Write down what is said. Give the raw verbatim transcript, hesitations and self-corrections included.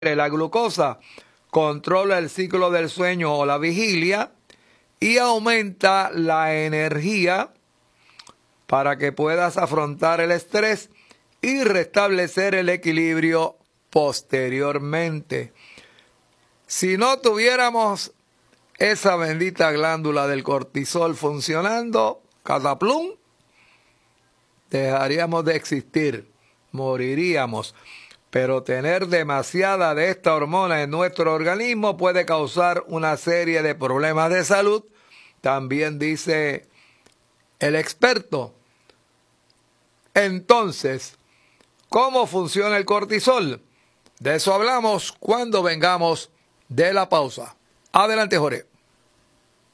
la glucosa, controla el ciclo del sueño o la vigilia y aumenta la energía para que puedas afrontar el estrés y restablecer el equilibrio posteriormente. Si no tuviéramos esa bendita glándula del cortisol funcionando, cataplum, dejaríamos de existir, moriríamos. Pero tener demasiada de esta hormona en nuestro organismo puede causar una serie de problemas de salud, también dice el experto. Entonces, ¿cómo funciona el cortisol? De eso hablamos cuando vengamos de la pausa. Adelante, Jorge.